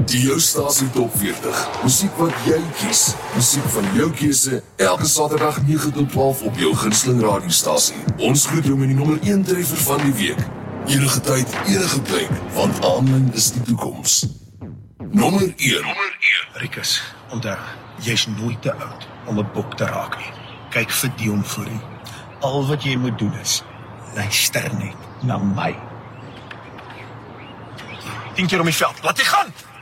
Die jou stasie top 40. Musiek wat jy kies. Musiek van jou keuse. Elke Saterdag 9 tot 12 op jou gunsteling radiostasie. Ons groet jou met die nommer 1 treffer van die week. Enige tyd, enige plek, want aanlyn is die toekoms. Nommer 1. Rikus, onthou, jy's nooit te oud om 'n bok te raak nie. Kyk vir Dion Fourie. Al wat jy moet doen is, luister net na my. 10 keer om die veld, laat jy gaan!